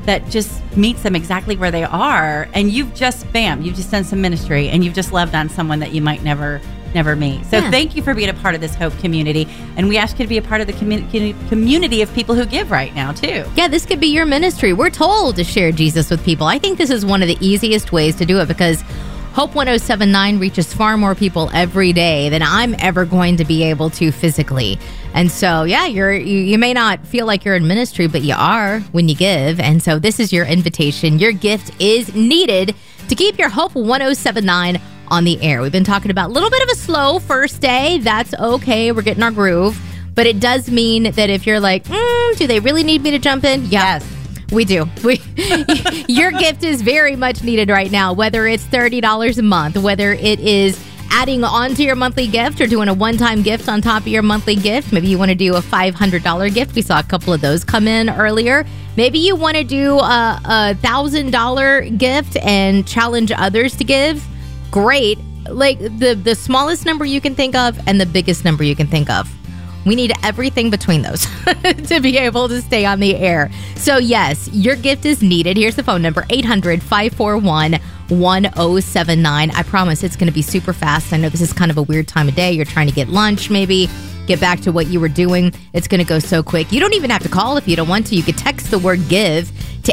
that just meets them exactly where they are. And you've just done some ministry, and you've just loved on someone that you might never meet. So thank you for being a part of this Hope community. And we ask you to be a part of the community of people who give right now, too. Yeah, this could be your ministry. We're told to share Jesus with people. I think this is one of the easiest ways to do it, because Hope 1079 reaches far more people every day than I'm ever going to be able to physically. And so, yeah, you may not feel like you're in ministry, but you are when you give. And so this is your invitation. Your gift is needed to keep your Hope 1079 on the air. We've been talking about a little bit of a slow first day. That's okay. We're getting our groove. But it does mean that if you're like, do they really need me to jump in? Yes. We do. Your gift is very much needed right now, whether it's $30 a month, whether it is adding on to your monthly gift or doing a one-time gift on top of your monthly gift. Maybe you want to do a $500 gift. We saw a couple of those come in earlier. Maybe you want to do a $1,000 gift and challenge others to give. Great. Like the smallest number you can think of and the biggest number you can think of. We need everything between those to be able to stay on the air. So yes, your gift is needed. Here's the phone number, 800-541-1079. I promise it's going to be super fast. I know this is kind of a weird time of day. You're trying to get lunch, maybe get back to what you were doing. It's going to go so quick. You don't even have to call if you don't want to. You could text the word give to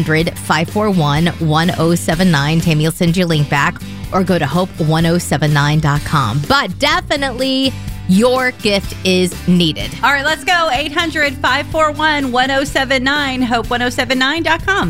800-541-1079. Tammy will send you a link back, or go to hope1079.com. But definitely, your gift is needed. All right, let's go. 800-541-1079, hope1079.com.